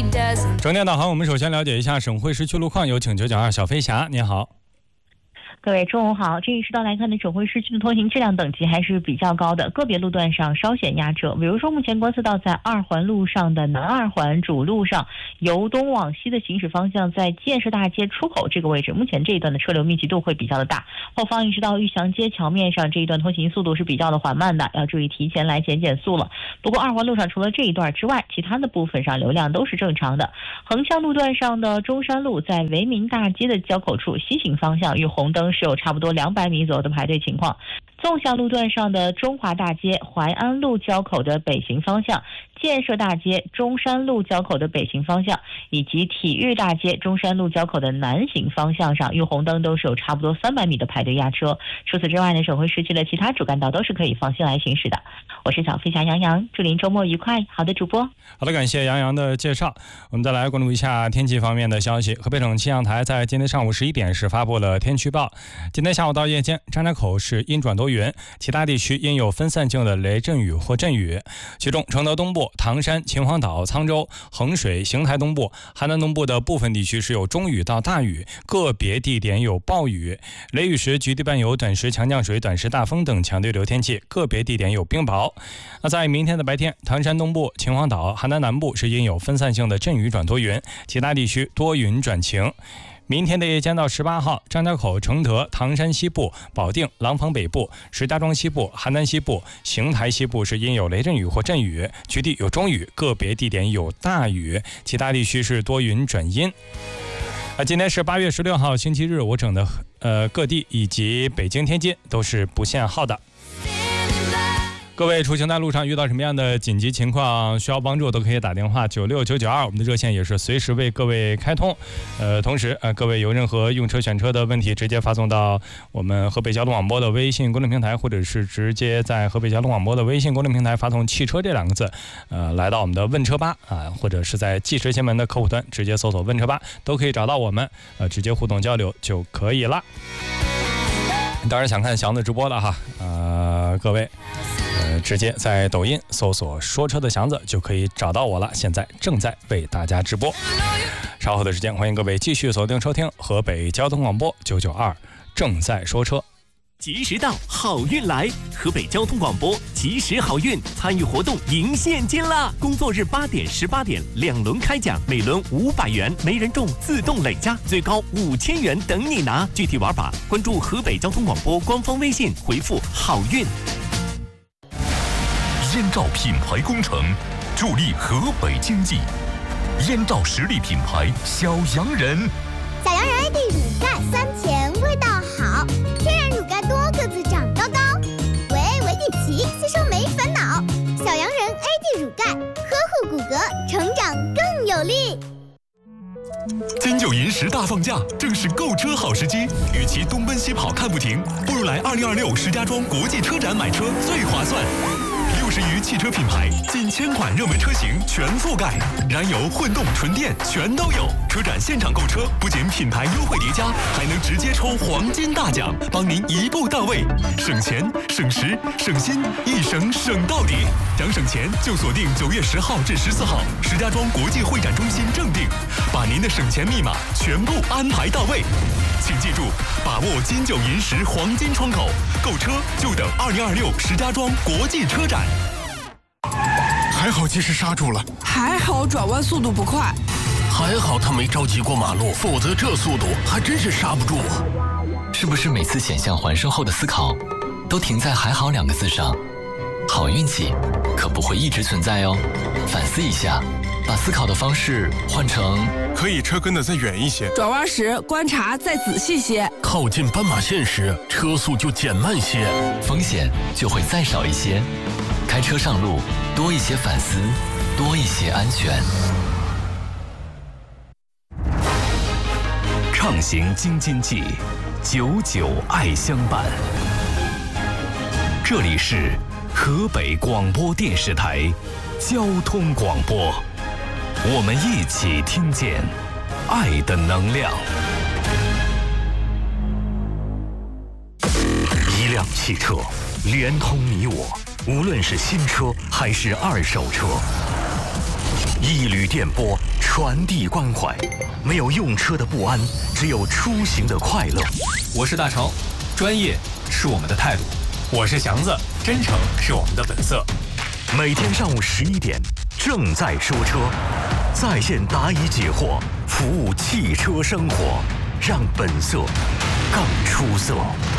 整点导航，我们首先了解一下省会市区路况，有请992小飞侠，您好。 各位中午好，这一时段来看呢，省会市区的通行质量等级还是比较高的，个别路段上稍显压车。比如说，目前官司道在2环路上的南2环主路上，由东往西的行驶方向，在建设大街出口这个位置，目前这一段的车流密集度会比较的大。后方一直到玉祥街桥面上这一段通行速度是比较的缓慢的，要注意提前来减速了。不过2环路上除了这一段之外，其他的部分上流量都是正常的。横向路段上的中山路在维民大街的交口处，西行方向与红灯是有差不多200米左右的排队情况。纵向路段上的中华大街淮安路交口的北行方向，建设大街中山路交口的北行方向，以及体育大街中山路交口的南行方向上，与红灯都是有差不多300米的排队压车。除此之外呢，省会市区的其他主干道都是可以放心来行驶的。我是小飞侠杨洋，祝您周末愉快。好的，主播。 好的，感谢杨洋的介绍。我们再来关注一下天气方面的消息。河北省气象台在今天上午11点是发布了天气预报。今天下午到夜间，张家口是阴转多云，其他地区因有分散性的雷阵雨或阵雨，其中承德东部、唐山、秦皇岛、沧州、衡水、邢台东部、邯郸东部的部分地区是有中雨到大雨，个别地点有暴雨，雷雨时局地伴有短时强降水、短时大风等强对流天气，个别地点有冰雹。那在明天的白天，唐山东部、秦皇岛、邯郸南部是因有分散性的阵雨转多云，其他地区多云转晴。明天的夜间到18号，张家口、承德、唐山西部、保定、廊坊北部、石家庄西部、邯郸西部、邢台西部是因有雷阵雨或阵雨，局地有中雨，个别地点有大雨，其他地区是多云转阴。今天是8月16号星期日，我省的各地以及北京、天津都是不限号的。各位出行在路上遇到什么样的紧急情况需要帮助，都可以打电话96992，我们的热线也是随时为各位开通。同时各位有任何用车选车的问题，直接发送到我们河北交通广播的微信公众平台，或者是直接在河北交通广播的微信公众平台发送汽车这2个字，来到我们的问车吧或者是在即时新闻的客户端直接搜索问车吧，都可以找到我们，直接互动交流就可以了。当然想看祥子直播了哈，各位直接在抖音搜索说车的祥子就可以找到我了，现在正在为大家直播。稍后的时间，欢迎各位继续锁定收听河北交通广播992正在说车。 及时到，好运来！河北交通广播及时好运参与活动赢现金啦！工作日8点、18点2轮开奖，每轮500元，没人中自动累加，最高5000元等你拿。具体玩法关注河北交通广播官方微信，回复好运。 燕赵品牌工程助力河北经济，燕赵实力品牌小洋人。 小洋人 AD 乳钙酸甜味道好，天然乳钙多个子长高高，维地奇吸收没烦恼。小洋人 AD 乳钙呵护骨骼，成长更有力。 金九银10大放假，正是购车好时机。与其东奔西跑看不停，不如来2026石家庄国际车展买车最划算。60余汽车品牌，近1000款热门车型全覆盖，燃油、混动、纯电全都有。车展现场购车，不仅品牌优惠叠加，还能直接抽黄金大奖，帮您一步到位，省钱、省时、省心，一省省到底。想省钱就锁定9月10号至14号，石家庄国际会展中心正定，把您的省钱密码全部安排到位。请记住，把握金9银10黄金窗口，购车就等2026石家庄国际车展。 还好及时刹住了， 还好转弯速度不快， 还好他没着急过马路，否则这速度还真是刹不住啊！ 是不是每次险象环生后的思考都停在还好2个字上？好运气可不会一直存在哦，反思一下，把思考的方式换成可以车跟得再远一些， 转弯时观察再仔细些， 靠近斑马线时车速就减慢些， 风险就会再少一些。开车上路，多一些反思，多一些安全。 畅行京津冀，99爱相伴。这里是河北广播电视台交通广播，我们一起听见爱的能量。一辆汽车连通你我，无论是新车还是二手车，一缕电波传递关怀。没有用车的不安，只有出行的快乐。 我是大成，专业是我们的态度； 我是祥子，真诚是我们的本色。 每天上午11点，正在说车，在线答疑解惑，服务汽车生活，让本色更出色。